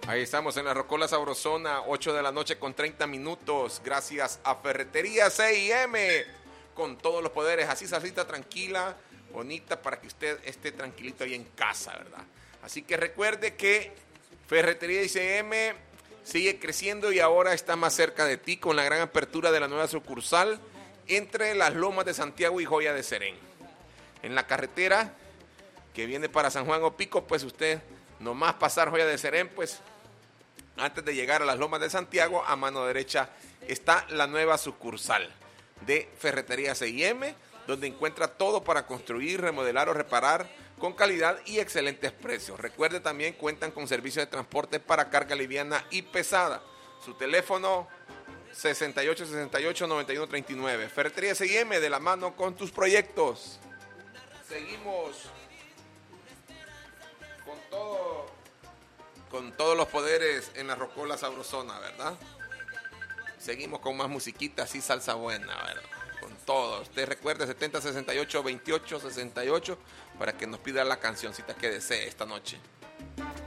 Ahí estamos en la Rocola Sabrosona, 8 de la noche con 30 minutos. Gracias a Ferretería C&M, con todos los poderes. Así salsita tranquila, bonita, para que usted esté tranquilito ahí en casa, ¿verdad? Así que recuerde que Ferretería C&M sigue creciendo y ahora está más cerca de ti con la gran apertura de la nueva sucursal entre las Lomas de Santiago y Joya de Serén. En la carretera que viene para San Juan o Pico, pues usted nomás pasar Joya de Serén, pues antes de llegar a las Lomas de Santiago, a mano derecha está la nueva sucursal de Ferretería C&M, donde encuentra todo para construir, remodelar o reparar con calidad y excelentes precios. Recuerde también, cuentan con servicio de transporte para carga liviana y pesada. Su teléfono 6868-9139. Ferretería C&M, de la mano con tus proyectos. Seguimos con todos los poderes en la Rocola Sabrosona, ¿verdad? Seguimos con más musiquita, así salsa buena, ¿verdad? Con todo. Usted recuerde 7068-2868 para que nos pida la cancioncita que desee esta noche.